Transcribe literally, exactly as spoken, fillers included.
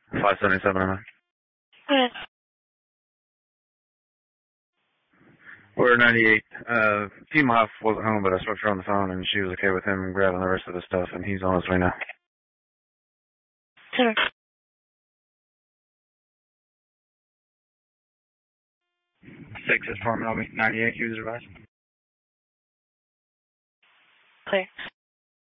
five seventy-seven, I'm in. Good. We're ninety-eight. Uh, Team Off wasn't home, but I spoke to her on the phone, and she was okay with him grabbing the rest of the stuff, and he's on his way now. Sure. Six is Department, I'll be ninety-eight, user advice. Clear.